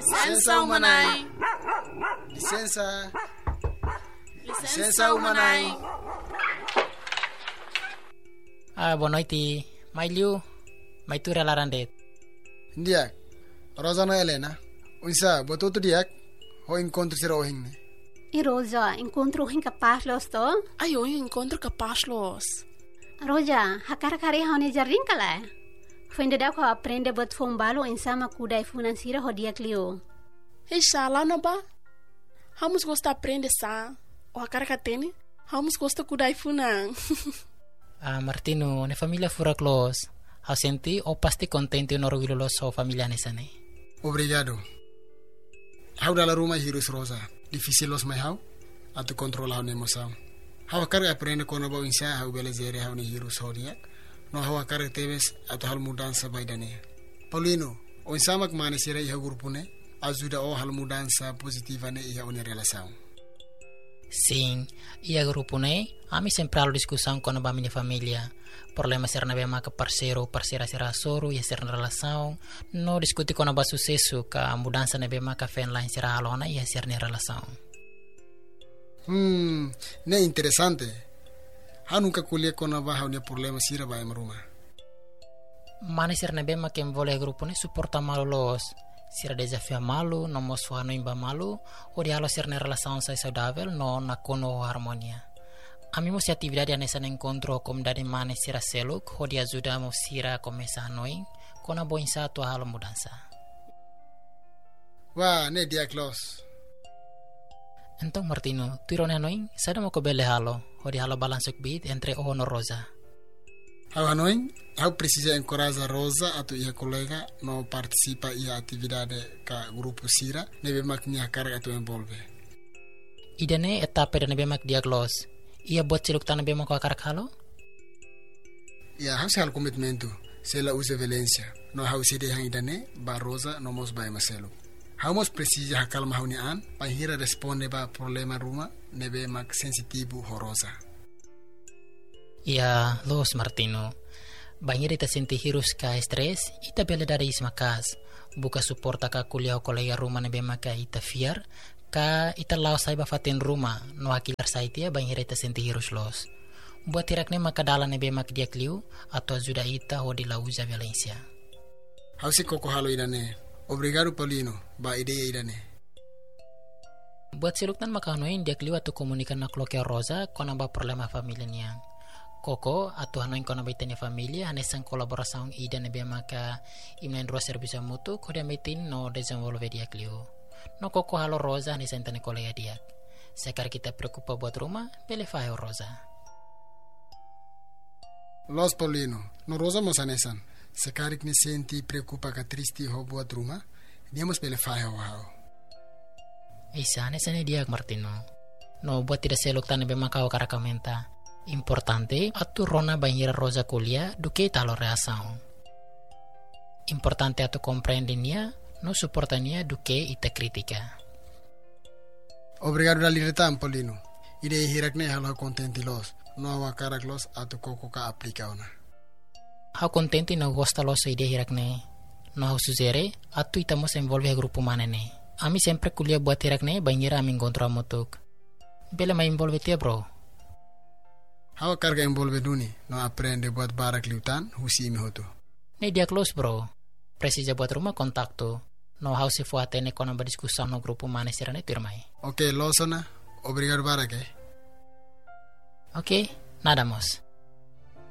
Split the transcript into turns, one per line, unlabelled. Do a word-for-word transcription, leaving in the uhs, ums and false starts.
Licença umanai.
Licença.
Licença umanai.
Ah, boa noite. Mai liu, mai tu relarandet.
Ndiak. Rosana Helena. Unsa, botou tu diak. Ho encontro sira ohing.
E Rosa, encontro hin capaz los to?
Ai, eu encontro capaz los.
Rosa, hakar kare haune jarrin kala. Fende da ko aprende bot fombalo insama kudai financiera hodia clio.
Ei, lá não ba? Vamos gostar aprender sa. O a cara que tem, vamos gostar kudai funan.
Ah, Martino, ne família fura close. Hau senti o pasti contente no orgulho lo so família nesane.
Obrigado. Hau dalla Roma hirus Rosa. Difícil los mai hau. Atu controla hau emoção. Hau akar aprende kono ba insa hau belezere hau ni hirus hodiak. No hau akar tebes atu hal mudança baidane. Paulino, o insama que mane sira iha grupune, ajuda o hal mudança positiva ne iha une relação.
Sim, ia grupo ne, ami sempre halo discussão com a minha família. Problema ser na bema que parceiro, parceira será soro, ia ser na relação. No discutir com a sucesso que a mudança na bema que fen lá será alona ia ser na relação.
Hmm, ne interessante. Ha nunca colhe com a barra ne problema sira ba emruma.
Mane ser na bema que envolve grupo ne suporta malo los. Sira desafio malu, no mosuha no imba malu, o dialo ser na relação sai saudável, no na kono harmonia. Ami mo si atividade nessa encontro como dari mane sira seluk, o dia ajuda mo sira começar noin, kona boinsa tua halo mudança.
Wah, ne dia close.
Então Martino, tu irone noin, sada mo ko bele halo, o dia halo balansuk bit entre o no Rosa.
Hau Hanoi, hau precisa encorajar Rosa atau ia colega no participa ia atividade ka grupo Sira, nebe mak nia carga tu envolve.
Idane etapa da nebe mak diaglos. Ia buat ciluk tan nebe mak akar halo?
Ia hau hal komitmentu, sela usa violência. No hau sede hang idane ba Rosa no mos ba maselo. Hau mos precisa hakal mahuni an, pa hira responde ba problema ruma nebe mak sensitivo ho Rosa.
Ia, los Martino. Banyak ita senti hirus ka stres, ita bela dari isma kas. Buka suporta ka kuliah o kolega rumah nebe maka ita fiar, ka ita lau saiba fatin rumah, no akilar saitia banyak ita senti hirus los. Buat tirakne maka dala nebe mak dia kliu, atau ajuda ita ho di lauza Valencia.
Hausi koko halo idane. Obrigado Paulino, ba ideia idane.
Buat siluktan maka hanoin dia kliu atau komunikan na kloke Rosa, kona ba problema familia niang. Koko atau hanoin kona baitanya familia hanesan kolaboração ida nebe maka imnen dua serviço mutu kode metin no desenvolve dia clio. No koko halo Rosa hanesan tane kolega dia. Sekar kita preocupa buat rumah, bele fae Rosa.
Los Paulino, no Rosa mos hanesan. Sekar ni senti preocupa ka tristi ho buat rumah, dia mos bele fae ho hao.
Isa hanesan dia Martino. No buat tidak seluk tane nebe maka o karakamenta. Importante atu rona banhira Rosa kuliah do que talo reação. Importante atu compreendinia no suportania do que ita crítica.
Obrigado da libertad Paulino. Ide hirakne halo contenti los. No awa karak los atu koko ka aplika ona.
Hau contenti no gosta los ide hirakne. No hau suzere atu ita mos envolve grupo manene. Ami sempre kuliah buat hirakne banhira ami encontro amotuk. Bele ma envolve tia bro.
Hau carga envolve duni, no aprende buat barak liutan, husi imi hotu.
Ne dia close bro. Precisa buat rumah kontaktu. No hau se fuate ne kona berdiskussão no grupo mane sirane turmai.
Ok, losona. Obrigado barak eh.
Ok, nada mos.